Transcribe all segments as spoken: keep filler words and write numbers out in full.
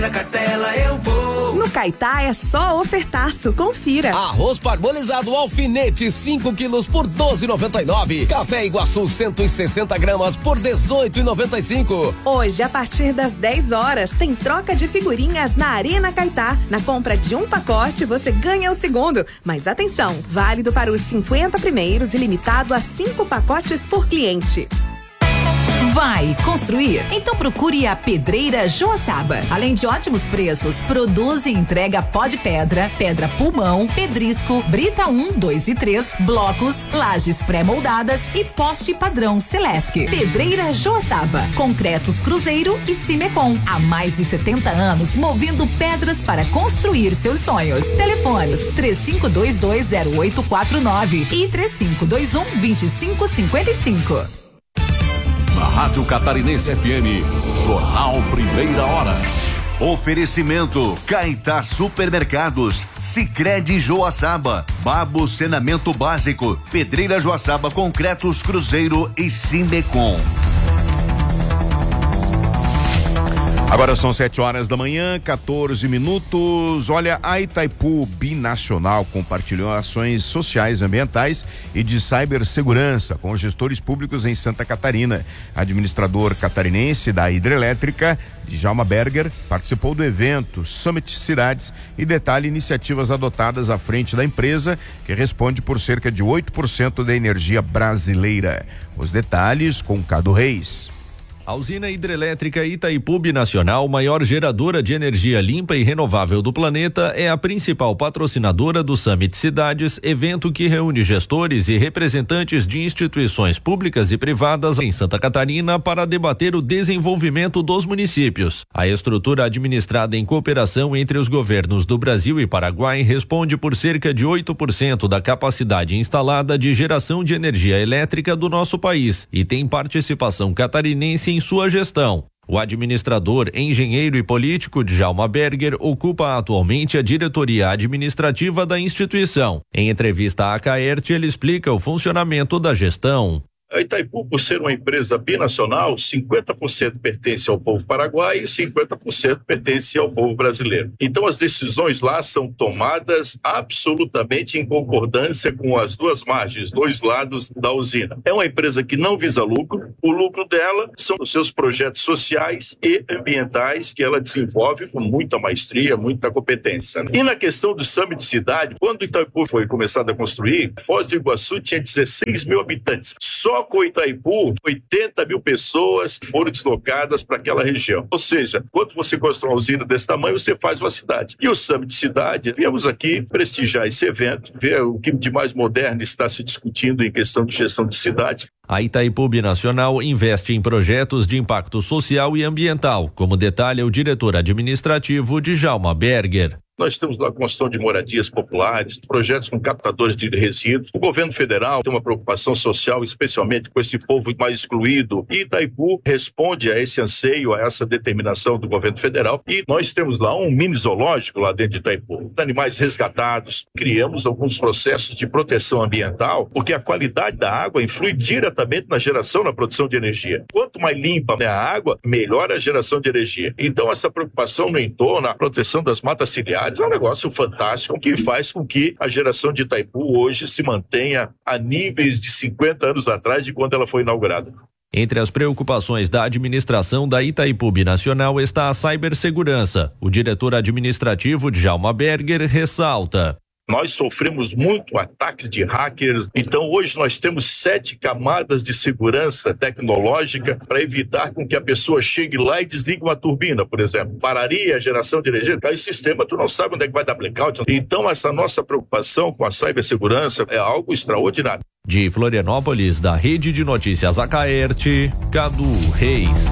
Na cartela eu vou. No Caetá é só ofertaço, confira. Arroz parbolizado alfinete cinco quilos por doze e noventa e nove. Café Iguaçu cento e sessenta gramas por dezoito e noventa e cinco. Hoje, a partir das dez horas, tem troca de figurinhas na Arena Caetá. Na compra de um pacote, você ganha o segundo. Mas atenção, válido para os cinquenta primeiros e limitado a cinco pacotes por cliente. Vai construir? Então procure a Pedreira Joaçaba. Além de ótimos preços, produz e entrega pó de pedra, pedra pulmão, pedrisco, brita um, dois e três, blocos, lajes pré-moldadas e poste padrão Celesc. Pedreira Joaçaba. Concretos Cruzeiro e Cimecon. Há mais de setenta anos, movendo pedras para construir seus sonhos. Telefones três cinco dois dois zero oito quatro nove e três cinco dois um dois cinco cinco cinco. Na Rádio Catarinense F M, Jornal Primeira Hora. Oferecimento Caetá Supermercados, Sicredi Joaçaba, Babo Saneamento Básico, Pedreira Joaçaba, Concretos Cruzeiro e Cimecon. Agora são sete horas da manhã, quatorze minutos. Olha, a Itaipu Binacional compartilhou ações sociais, ambientais e de cibersegurança com gestores públicos em Santa Catarina. Administrador catarinense da hidrelétrica, Djalma Berger, participou do evento Summit Cidades e detalha iniciativas adotadas à frente da empresa, que responde por cerca de oito por cento da energia brasileira. Os detalhes com Cado Reis. A usina hidrelétrica Itaipu Binacional, maior geradora de energia limpa e renovável do planeta, é a principal patrocinadora do Summit Cidades, evento que reúne gestores e representantes de instituições públicas e privadas em Santa Catarina para debater o desenvolvimento dos municípios. A estrutura administrada em cooperação entre os governos do Brasil e Paraguai responde por cerca de oito por cento da capacidade instalada de geração de energia elétrica do nosso país e tem participação catarinense em sua gestão. O administrador, engenheiro e político Djalma Berger ocupa atualmente a diretoria administrativa da instituição. Em entrevista à Caerte, ele explica o funcionamento da gestão. A Itaipu, por ser uma empresa binacional, cinquenta por cento pertence ao povo paraguaio e cinquenta por cento pertence ao povo brasileiro. Então as decisões lá são tomadas absolutamente em concordância com as duas margens, dois lados da usina. É uma empresa que não visa lucro, o lucro dela são os seus projetos sociais e ambientais que ela desenvolve com muita maestria, muita competência. E na questão do Summit Cidade, quando Itaipu foi começado a construir, Foz do Iguaçu tinha dezesseis mil habitantes. Só com Itaipu, oitenta mil pessoas foram deslocadas para aquela região. Ou seja, quando você constrói uma usina desse tamanho, você faz uma cidade. E o Summit Cidade, viemos aqui prestigiar esse evento, ver o que de mais moderno está se discutindo em questão de gestão de cidade. A Itaipu Binacional investe em projetos de impacto social e ambiental, como detalha o diretor administrativo Djalma Berger. Nós temos lá a construção de moradias populares, projetos com captadores de resíduos. O governo federal tem uma preocupação social, especialmente com esse povo mais excluído. E Itaipu responde a esse anseio, a essa determinação do governo federal. E nós temos lá um mini zoológico lá dentro de Itaipu. Animais resgatados. Criamos alguns processos de proteção ambiental, porque a qualidade da água influi diretamente na geração, na produção de energia. Quanto mais limpa é a água, melhor a geração de energia. Então essa preocupação no entorno, a proteção das matas ciliares, é um negócio fantástico que faz com que a geração de Itaipu hoje se mantenha a níveis de cinquenta anos atrás de quando ela foi inaugurada. Entre as preocupações da administração da Itaipu Binacional está a cibersegurança. O diretor administrativo Djalma Berger ressalta. Nós sofremos muito ataques de hackers, então hoje nós temos sete camadas de segurança tecnológica para evitar com que a pessoa chegue lá e desligue uma turbina, por exemplo. Pararia a geração de energia, cai o sistema, tu não sabe onde é que vai dar blackout. Então essa nossa preocupação com a cibersegurança é algo extraordinário. De Florianópolis, da Rede de Notícias Acaerte, Cadu Reis.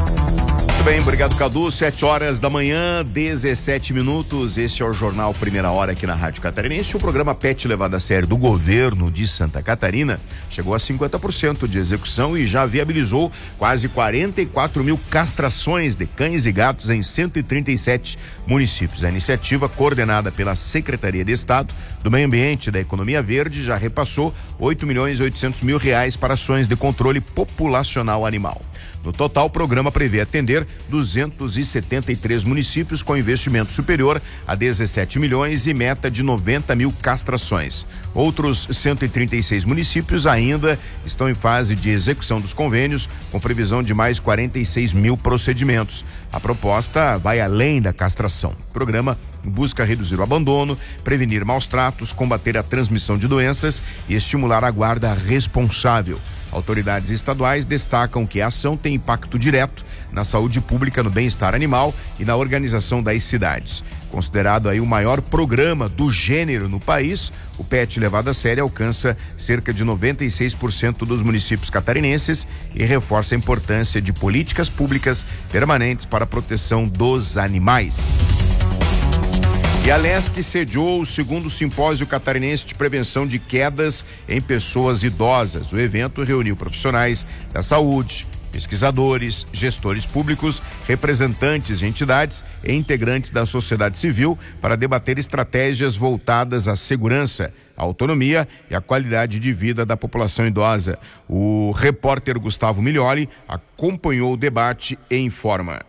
Muito bem, obrigado, Cadu. sete horas da manhã, dezessete minutos. Este é o Jornal Primeira Hora aqui na Rádio Catarinense. O programa Pet levado a sério do governo de Santa Catarina chegou a cinquenta por cento de execução e já viabilizou quase quarenta e quatro mil castrações de cães e gatos em cento e trinta e sete municípios. A iniciativa, coordenada pela Secretaria de Estado do Meio Ambiente e da Economia Verde, já repassou oito milhões e oitocentos mil reais para ações de controle populacional animal. No total, o programa prevê atender duzentos e setenta e três municípios com investimento superior a dezessete milhões e meta de noventa mil castrações. Outros cento e trinta e seis municípios ainda estão em fase de execução dos convênios, com previsão de mais quarenta e seis mil procedimentos. A proposta vai além da castração. O programa busca reduzir o abandono, prevenir maus tratos, combater a transmissão de doenças e estimular a guarda responsável. Autoridades estaduais destacam que a ação tem impacto direto na saúde pública, no bem-estar animal e na organização das cidades. Considerado aí o maior programa do gênero no país, o Pet levado a sério alcança cerca de noventa e seis por cento dos municípios catarinenses e reforça a importância de políticas públicas permanentes para a proteção dos animais. E a Alesc sediou o segundo simpósio catarinense de prevenção de quedas em pessoas idosas. O evento reuniu profissionais da saúde, pesquisadores, gestores públicos, representantes de entidades e integrantes da sociedade civil para debater estratégias voltadas à segurança, à autonomia e à qualidade de vida da população idosa. O repórter Gustavo Miglioli acompanhou o debate e informa.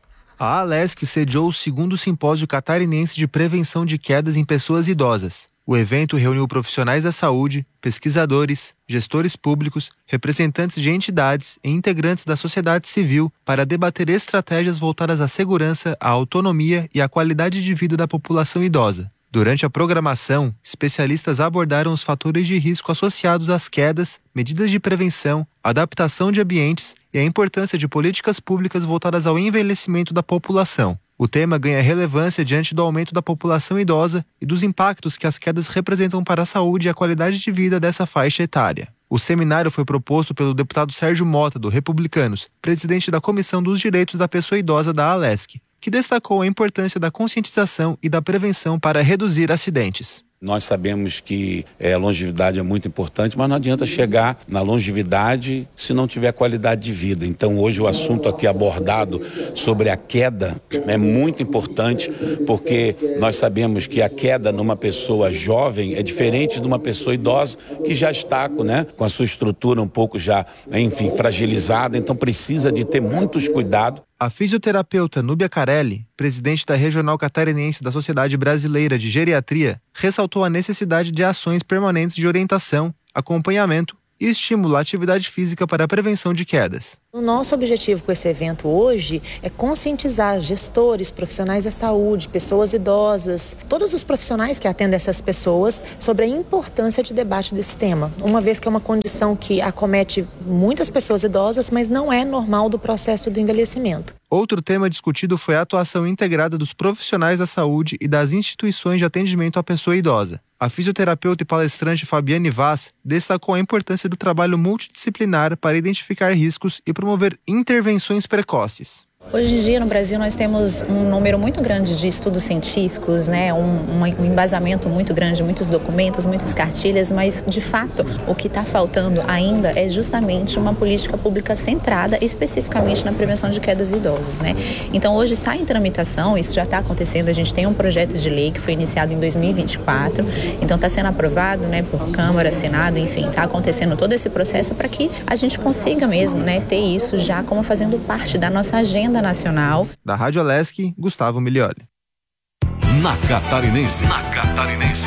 A Alesc sediou o segundo simpósio catarinense de prevenção de quedas em pessoas idosas. O evento reuniu profissionais da saúde, pesquisadores, gestores públicos, representantes de entidades e integrantes da sociedade civil para debater estratégias voltadas à segurança, à autonomia e à qualidade de vida da população idosa. Durante a programação, especialistas abordaram os fatores de risco associados às quedas, medidas de prevenção, adaptação de ambientes e a importância de políticas públicas voltadas ao envelhecimento da população. O tema ganha relevância diante do aumento da população idosa e dos impactos que as quedas representam para a saúde e a qualidade de vida dessa faixa etária. O seminário foi proposto pelo deputado Sérgio Mota, do Republicanos, presidente da Comissão dos Direitos da Pessoa Idosa da Alesc, que destacou a importância da conscientização e da prevenção para reduzir acidentes. Nós sabemos que é, a longevidade é muito importante, mas não adianta chegar na longevidade se não tiver qualidade de vida. Então hoje o assunto aqui abordado sobre a queda é muito importante, porque nós sabemos que a queda numa pessoa jovem é diferente de uma pessoa idosa que já está, né, com a sua estrutura um pouco já, enfim, fragilizada, então precisa de ter muitos cuidados. A fisioterapeuta Núbia Carelli, presidente da Regional Catarinense da Sociedade Brasileira de Geriatria, ressaltou a necessidade de ações permanentes de orientação, acompanhamento e estímulo à atividade física para a prevenção de quedas. O nosso objetivo com esse evento hoje é conscientizar gestores, profissionais da saúde, pessoas idosas, todos os profissionais que atendem essas pessoas sobre a importância de debate desse tema, uma vez que é uma condição que acomete muitas pessoas idosas, mas não é normal do processo do envelhecimento. Outro tema discutido foi a atuação integrada dos profissionais da saúde e das instituições de atendimento à pessoa idosa. A fisioterapeuta e palestrante Fabiane Vaz destacou a importância do trabalho multidisciplinar para identificar riscos e promover intervenções precoces. Hoje em dia no Brasil nós temos um número muito grande de estudos científicos, né, um, um embasamento muito grande, muitos documentos, muitas cartilhas, mas de fato o que está faltando ainda é justamente uma política pública centrada especificamente na prevenção de quedas idosos, né? Então hoje está em tramitação, isso já está acontecendo, a gente tem um projeto de lei que foi iniciado em dois mil e vinte e quatro, então está sendo aprovado, né, por Câmara, Senado, enfim, está acontecendo todo esse processo para que a gente consiga mesmo, né, ter isso já como fazendo parte da nossa agenda nacional. Da Rádio Alesc, Gustavo Miglioli. Na Catarinense. Na Catarinense.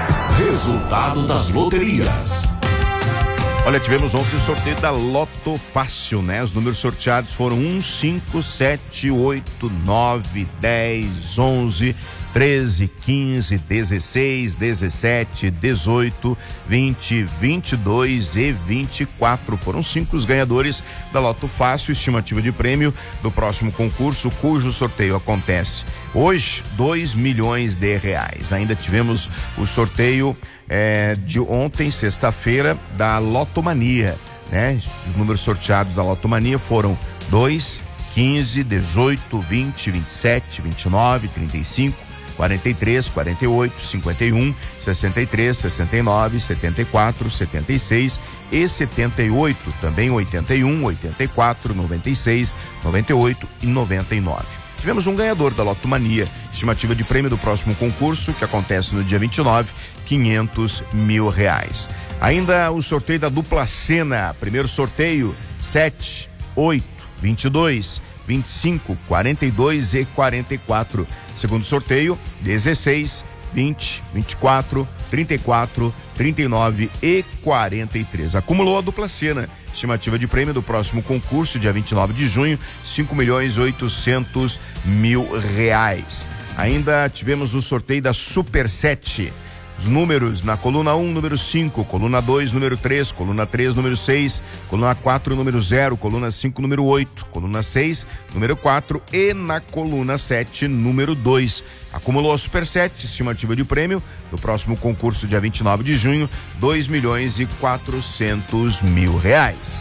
Resultado das loterias. Olha, tivemos ontem o sorteio da Loto Fácil, né? Os números sorteados foram um, cinco, sete, oito, nove, dez, onze, treze, quinze, dezesseis, dezessete, dezoito, vinte, vinte e dois e vinte e quatro. Foram cinco os ganhadores da Loto Fácil, estimativa de prêmio do próximo concurso, cujo sorteio acontece hoje, dois milhões de reais. Ainda tivemos o sorteio é, de ontem, sexta-feira, da Lotomania, né? Os números sorteados da Lotomania foram dois, quinze, dezoito, vinte, vinte e sete, vinte e nove, trinta e cinco, quarenta e três, quarenta e oito, cinquenta e um, sessenta e três, sessenta e nove, setenta e quatro, setenta e seis e setenta e oito, também oitenta e um, oitenta e quatro, noventa e seis, noventa e oito e noventa e nove. Tivemos um ganhador da Lotomania, estimativa de prêmio do próximo concurso, que acontece no dia vinte e nove, quinhentos mil reais. Ainda o sorteio da dupla Sena, primeiro sorteio, sete, oito, vinte e dois, vinte e cinco, quarenta e dois e quarenta e quatro. Segundo sorteio, dezesseis, vinte, vinte e quatro, trinta e quatro, trinta e nove e quarenta e três. Acumulou a dupla cena. Estimativa de prêmio do próximo concurso, dia vinte e nove de junho, cinco milhões e oitocentos mil reais. Ainda tivemos o sorteio da Super sete. Os números na coluna um, número cinco, coluna dois, número três, coluna três, número seis, coluna quatro, número zero, coluna cinco, número oito, coluna seis, número quatro e na coluna sete, número dois. Acumulou a Super sete, estimativa de prêmio do próximo concurso, dia vinte e nove de junho, dois milhões e quatrocentos mil reais.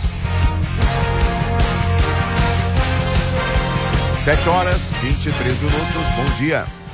sete horas, vinte e três minutos, bom dia.